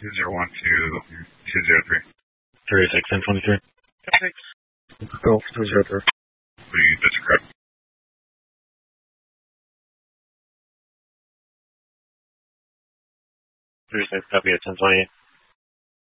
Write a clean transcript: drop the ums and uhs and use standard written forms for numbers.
201 to 203. 36 and 23. Golf 203. That's correct. Copy at 1028.